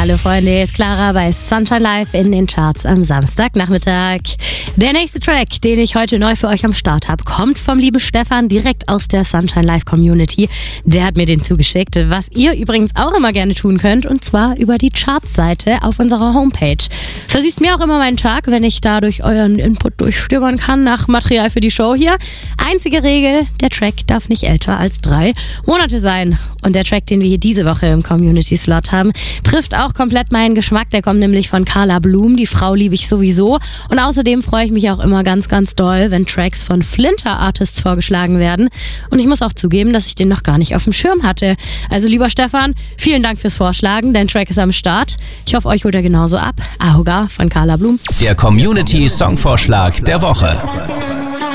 Hallo Freunde, hier ist Clara bei Sunshine Live in den Charts am Samstagnachmittag. Der nächste Track, den ich heute neu für euch am Start habe, kommt vom lieben Stefan direkt aus der Sunshine Live Community. Der hat mir den zugeschickt, was ihr übrigens auch immer gerne tun könnt, und zwar über die Charts-Seite auf unserer Homepage. Versüßt mir auch immer meinen Tag, wenn ich dadurch euren Input durchstöbern kann nach Material für die Show hier. Einzige Regel, der Track darf nicht älter als 3 Monate sein. Und der Track, den wir hier diese Woche im Community-Slot haben, trifft auch komplett meinen Geschmack. Der kommt nämlich von Carla Blum, die Frau liebe ich sowieso. Und außerdem freue ich mich auch immer ganz, ganz doll, wenn Tracks von Flinter-Artists vorgeschlagen werden. Und ich muss auch zugeben, dass ich den noch gar nicht auf dem Schirm hatte. Also lieber Stefan, vielen Dank fürs Vorschlagen. Dein Track ist am Start. Ich hoffe, euch holt er genauso ab. Ahoga von Carla Blum. Der Community-Songvorschlag der Woche.